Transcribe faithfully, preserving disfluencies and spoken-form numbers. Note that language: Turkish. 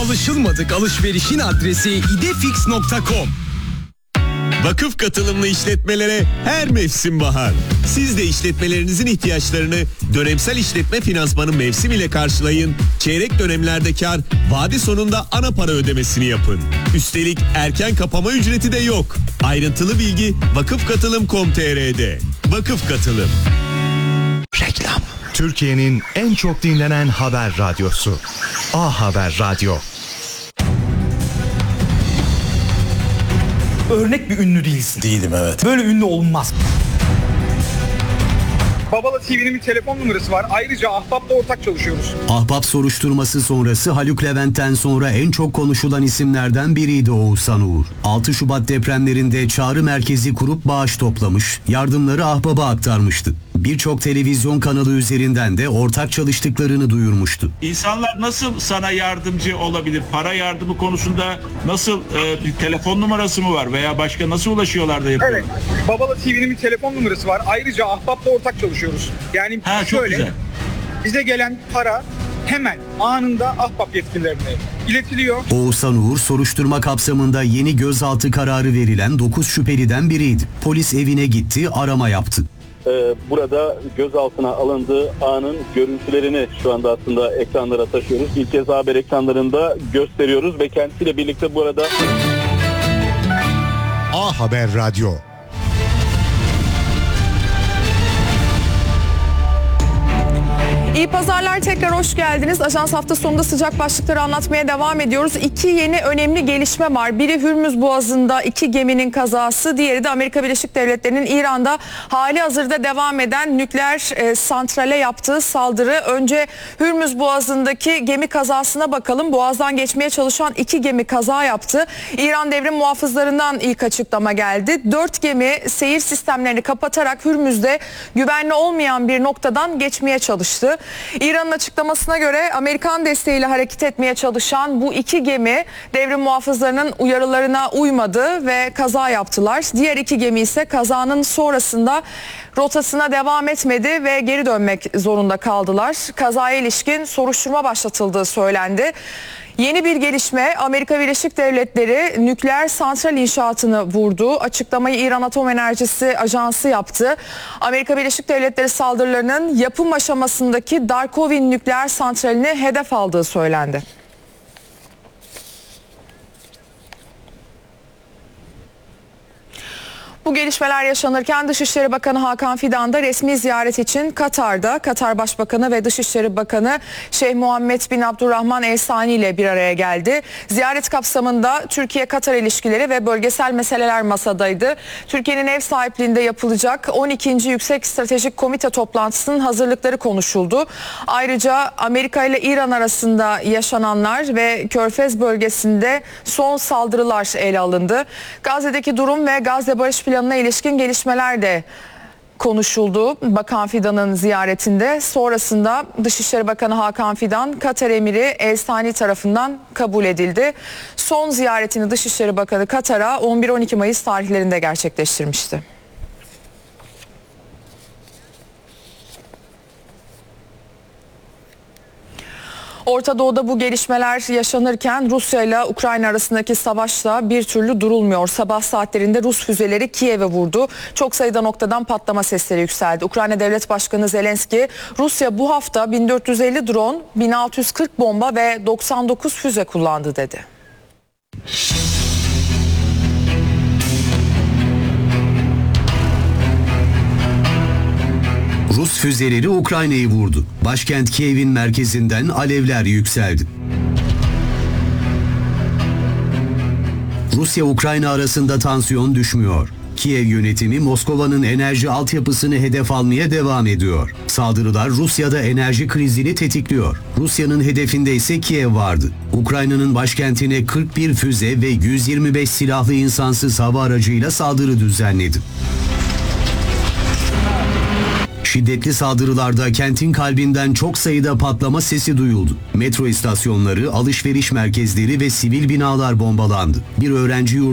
Alışılmadık alışverişin adresi idefix nokta com. Vakıf katılımlı işletmelere her mevsim bahar. Siz de işletmelerinizin ihtiyaçlarını dönemsel işletme finansmanı mevsim ile karşılayın. Çeyrek dönemlerde kar, vade sonunda ana para ödemesini yapın. Üstelik erken kapama ücreti de yok. Ayrıntılı bilgi vakıfkatılım nokta com nokta tr'de. Vakıf Katılım. Reklam. Türkiye'nin en çok dinlenen haber radyosu. A Haber Radyo. Örnek bir ünlü değilsin. Değilim, evet. Böyle ünlü olunmaz. Babala T V'nin bir telefon numarası var. Ayrıca Ahbap'la ortak çalışıyoruz. Ahbap soruşturması sonrası Haluk Levent'ten sonra en çok konuşulan isimlerden biriydi Oğuzhan Uğur. altı Şubat depremlerinde çağrı merkezi kurup bağış toplamış, yardımları Ahbap'a aktarmıştı. Birçok televizyon kanalı üzerinden de ortak çalıştıklarını duyurmuştu. İnsanlar nasıl sana yardımcı olabilir? Para yardımı konusunda nasıl e, bir telefon numarası mı var veya başka nasıl ulaşıyorlar da yapıyorlar? Evet. Babala T V'nin bir telefon numarası var. Ayrıca Ahbap'la ortak çalışıyoruz. Yani ha, çok şöyle, güzel. Bize gelen para hemen anında Ahbap yetkililerine iletiliyor. Oğuzhan Uğur soruşturma kapsamında yeni gözaltı kararı verilen dokuz şüpheliden biriydi. Polis evine gitti, arama yaptı. Burada gözaltına alındığı anın görüntülerini şu anda aslında ekranlara taşıyoruz. İlk kez haber ekranlarında gösteriyoruz ve kendisiyle birlikte burada A Haber Radyo. İyi pazarlar, tekrar hoş geldiniz. Ajans hafta sonunda sıcak başlıkları anlatmaya devam ediyoruz. İki yeni önemli gelişme var. Biri Hürmüz Boğazı'nda iki geminin kazası, diğeri de Amerika Birleşik Devletleri'nin İran'da hali hazırda devam eden nükleer e, santrale yaptığı saldırı. Önce Hürmüz Boğazı'ndaki gemi kazasına bakalım. Boğaz'dan geçmeye çalışan iki gemi kaza yaptı. İran devrim muhafızlarından ilk açıklama geldi. Dört gemi seyir sistemlerini kapatarak Hürmüz'de güvenli olmayan bir noktadan geçmeye çalıştı. İran'ın açıklamasına göre Amerikan desteğiyle hareket etmeye çalışan bu iki gemi devrim muhafızlarının uyarılarına uymadı ve kaza yaptılar. Diğer iki gemi ise kazanın sonrasında rotasına devam etmedi ve geri dönmek zorunda kaldılar. Kazaya ilişkin soruşturma başlatıldığı söylendi. Yeni bir gelişme, Amerika Birleşik Devletleri nükleer santral inşaatını vurdu. Açıklamayı İran Atom Enerjisi Ajansı yaptı. Amerika Birleşik Devletleri saldırılarının yapım aşamasındaki Darkovin nükleer santralini hedef aldığı söylendi. Bu gelişmeler yaşanırken Dışişleri Bakanı Hakan Fidan da resmi ziyaret için Katar'da. Katar Başbakanı ve Dışişleri Bakanı Şeyh Muhammed bin Abdurrahman El Sani ile bir araya geldi. Ziyaret kapsamında Türkiye-Katar ilişkileri ve bölgesel meseleler masadaydı. Türkiye'nin ev sahipliğinde yapılacak on ikinci Yüksek Stratejik Komite toplantısının hazırlıkları konuşuldu. Ayrıca Amerika ile İran arasında yaşananlar ve Körfez bölgesinde son saldırılar ele alındı. Gazze'deki durum ve Gazze Barış Planı'na ilişkin gelişmeler de konuşuldu Bakan Fidan'ın ziyaretinde. Sonrasında Dışişleri Bakanı Hakan Fidan, Katar Emiri El Sani tarafından kabul edildi. Son ziyaretini Dışişleri Bakanı Katar'a on bir on iki Mayıs tarihlerinde gerçekleştirmişti. Orta Doğu'da bu gelişmeler yaşanırken Rusya ile Ukrayna arasındaki savaşta bir türlü durulmuyor. Sabah saatlerinde Rus füzeleri Kiev'e vurdu. Çok sayıda noktadan patlama sesleri yükseldi. Ukrayna Devlet Başkanı Zelenski, Rusya bu hafta bin dört yüz elli drone, bin altı yüz kırk bomba ve doksan dokuz füze kullandı dedi. Rus füzeleri Ukrayna'yı vurdu. Başkent Kiev'in merkezinden alevler yükseldi. Rusya-Ukrayna arasında tansiyon düşmüyor. Kiev yönetimi Moskova'nın enerji altyapısını hedef almaya devam ediyor. Saldırılar Rusya'da enerji krizini tetikliyor. Rusya'nın hedefinde ise Kiev vardı. Ukrayna'nın başkentine kırk bir füze ve yüz yirmi beş silahlı insansız hava aracıyla saldırı düzenledi. Şiddetli saldırılarda kentin kalbinden çok sayıda patlama sesi duyuldu. Metro istasyonları, alışveriş merkezleri ve sivil binalar bombalandı. Bir öğrenci yurdu